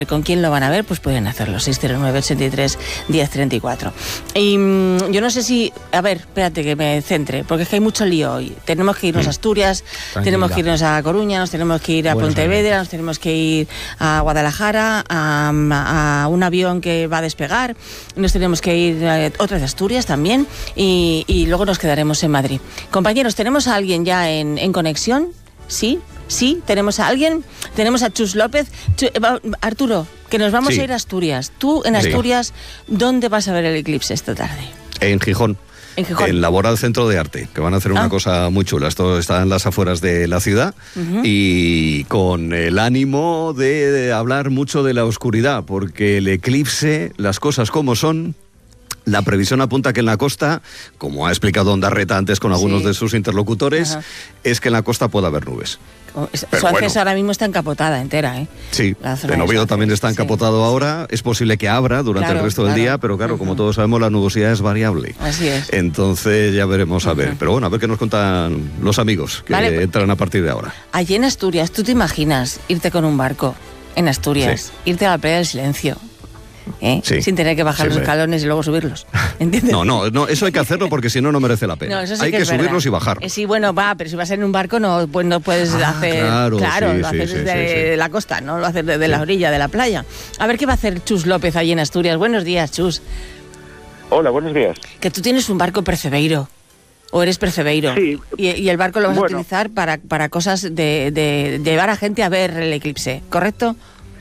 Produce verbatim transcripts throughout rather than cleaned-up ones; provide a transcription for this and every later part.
¿Con quién lo van a ver? Pues pueden hacerlo, seis cero nueve, ochenta y tres, diez treinta y cuatro. Y mmm, yo no sé si... A ver, espérate que me centre, porque es que hay mucho lío hoy. Tenemos que irnos a Asturias, Tranquila. tenemos que irnos a Coruña, nos tenemos que ir a Buenos Pontevedra, Aires. nos tenemos que ir a Guadalajara, a, a un avión que va a despegar, nos tenemos que ir a otras de Asturias también, y, y luego nos quedaremos en Madrid. Compañeros, ¿tenemos a alguien ya en, en conexión? ¿Sí? Sí, tenemos a alguien, tenemos a Chus López. Ch Arturo, que nos vamos sí. a ir a Asturias. Tú, en Asturias, sí. ¿dónde vas a ver el eclipse esta tarde? En Gijón. En Gijón. El Laboral Centro de Arte, que van a hacer una ah. cosa muy chula. Esto está en las afueras de la ciudad uh-huh. y con el ánimo de, de hablar mucho de la oscuridad, porque el eclipse, las cosas como son... La previsión apunta que en la costa, como ha explicado Ondarreta antes con algunos sí. de sus interlocutores, Ajá. es que en la costa puede haber nubes. Su bueno. ahora mismo está encapotada entera, ¿eh? Sí, en Oviedo también está encapotado sí. ahora. Es posible que abra durante claro, el resto del claro. día, pero claro, uh-huh. como todos sabemos, la nubosidad es variable. Así es. Entonces ya veremos a uh-huh. ver. Pero bueno, a ver qué nos cuentan los amigos que vale. entran a partir de ahora. Allí en Asturias, ¿tú te imaginas irte con un barco en Asturias, sí. irte a la playa del Silencio? ¿Eh? Sí, sin tener que bajar siempre. los escalones y luego subirlos, ¿entiendes? No, no, no, eso hay que hacerlo porque si no, no merece la pena. No, sí hay que, que subirlos verdad. y bajar. Eh, sí, bueno, va, pero si vas en un barco no, pues no puedes ah, hacer... Claro, claro sí, lo haces sí, desde sí, sí. la costa, ¿no? Lo haces desde sí. la orilla de la playa. A ver qué va a hacer Chus López allí en Asturias. Buenos días, Chus. Hola, buenos días. Que tú tienes un barco percebeiro. ¿O eres percebeiro? Sí. Y, y el barco lo vas bueno. a utilizar para, para cosas de, de, de llevar a gente a ver el eclipse, ¿correcto?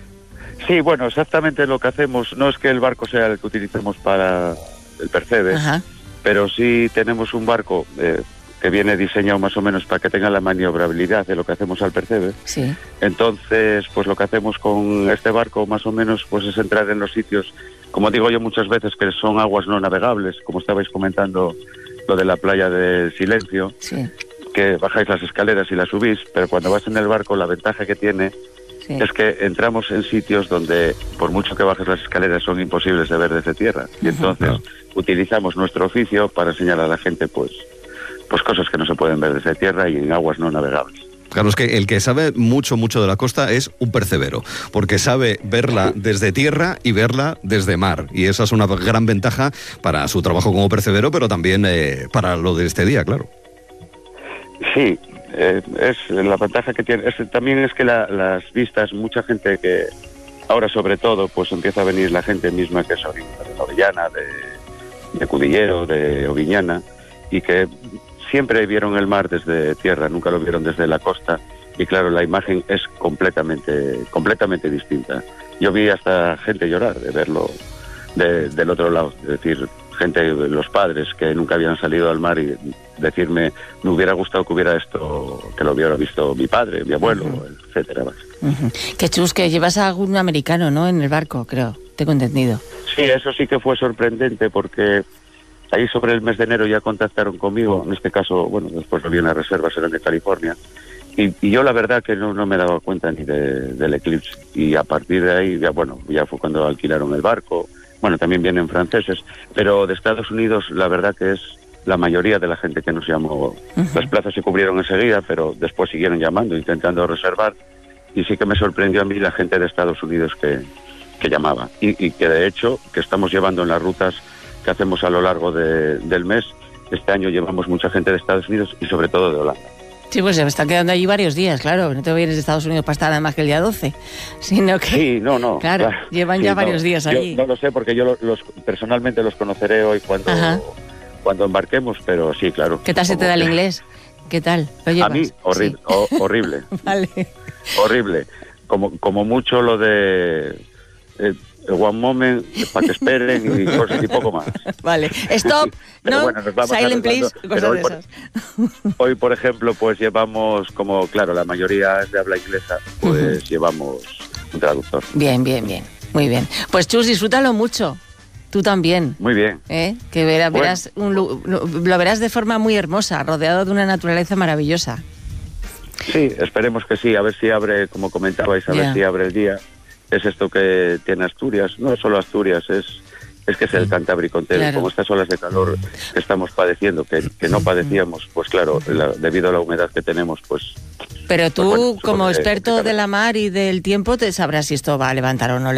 Sí, bueno, exactamente lo que hacemos, no es que el barco sea el que utilicemos para el percebe, Ajá. pero sí tenemos un barco eh, que viene diseñado más o menos para que tenga la maniobrabilidad de lo que hacemos al percebe. Sí. Entonces, pues lo que hacemos con este barco más o menos pues es entrar en los sitios, como digo yo muchas veces, que son aguas no navegables, como estabais comentando lo de la playa del Silencio, sí. que bajáis las escaleras y las subís, pero cuando vas en el barco la ventaja que tiene... Sí. Es que entramos en sitios donde, por mucho que bajes las escaleras, son imposibles de ver desde tierra. Y entonces uh-huh. utilizamos nuestro oficio para enseñar a la gente pues, pues cosas que no se pueden ver desde tierra y en aguas no navegables. Claro, es que el que sabe mucho, mucho de la costa es un percebero, porque sabe verla desde tierra y verla desde mar. Y esa es una gran ventaja para su trabajo como percebero, pero también eh, para lo de este día, claro. Sí. Eh, es la ventaja que tiene, es, también es que la, las vistas, mucha gente que ahora sobre todo pues empieza a venir la gente misma que es de Orellana, de, de Cudillero, de Oviñana, y que siempre vieron el mar desde tierra, nunca lo vieron desde la costa, y claro, la imagen es completamente completamente distinta. Yo vi hasta gente llorar de verlo de, del otro lado, es decir, gente, los padres que nunca habían salido al mar y decirme, me hubiera gustado que hubiera esto, que lo hubiera visto mi padre, mi abuelo, uh-huh. etcétera. Uh-huh. Que Chus, que llevas a algún americano, ¿no?, en el barco, creo, tengo entendido. Sí, eso sí que fue sorprendente porque ahí sobre el mes de enero ya contactaron conmigo, en este caso, bueno, después lo vi en las reservas, eran de California, y, y yo la verdad que no, no me daba cuenta ni de, del eclipse, y a partir de ahí, ya bueno, ya fue cuando alquilaron el barco. Bueno, también vienen franceses, pero de Estados Unidos la verdad que es la mayoría de la gente que nos llamó. Uh-huh. Las plazas se cubrieron enseguida, pero después siguieron llamando, intentando reservar, y sí que me sorprendió a mí la gente de Estados Unidos que, que llamaba. Y, y que de hecho, que estamos llevando en las rutas que hacemos a lo largo de, del mes, este año llevamos mucha gente de Estados Unidos y sobre todo de Holanda. Sí, pues se me están quedando allí varios días, claro. No te vienes de Estados Unidos para estar nada más que el día doce, sino que... Sí, no, no. Claro, claro. llevan sí, ya no, varios días allí. Yo no lo sé porque yo los, los personalmente los conoceré hoy cuando, cuando embarquemos, pero sí, claro. ¿Qué tal se te da el inglés? ¿Qué tal? ¿Lo llevas? A mí, horrible. Sí. O, horrible. Vale. Horrible. Como, como mucho lo de... Eh, one moment, para que esperen y cosas y poco más. Vale, stop, no, bueno, silent please, cosas hoy, de esas. Por, hoy, por ejemplo, pues llevamos, como claro, la mayoría es de habla inglesa, pues uh-huh. llevamos un traductor. Bien, bien, bien, muy bien. Pues Chus, disfrútalo mucho, tú también. Muy bien. ¿Eh? Que verás, bueno. verás un, lo verás de forma muy hermosa, rodeado de una naturaleza maravillosa. Sí, esperemos que sí, a ver si abre, como comentabais, a yeah. ver si abre el día. Es esto que tiene Asturias, no solo Asturias, es es que es el Cantábrico entero, claro. Como estas olas de calor que estamos padeciendo, que, que no padecíamos, pues claro, la, debido a la humedad que tenemos, pues... Pero tú, pues bueno, como sobre, experto de la mar y del tiempo, te sabrás si esto va a levantar o no